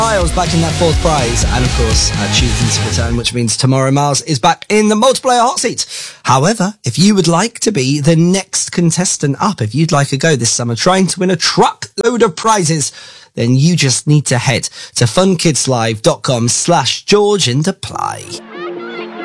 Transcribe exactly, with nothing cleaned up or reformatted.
Miles back in that fourth prize, and of course, uh, Tuesday's return, which means tomorrow Miles is back in the multiplayer hot seat. However, if you would like to be the next contestant up, if you'd like a go this summer trying to win a truckload of prizes, then you just need to head to funkidslive.com slash George and apply.